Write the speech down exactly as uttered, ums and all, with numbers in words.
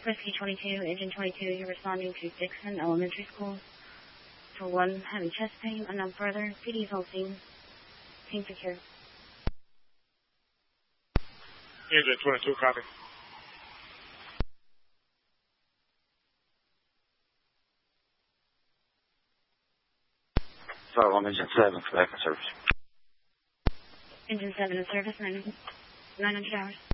Rescue twenty-two, Engine twenty-two, you're responding to Dixon Elementary School for one having chest pain. Unknown further. P D is on scene. Team secure. Engine twenty-two, copy. Sorry, I'm Engine seven for backup service. Engine seven in service, nine hundred hours.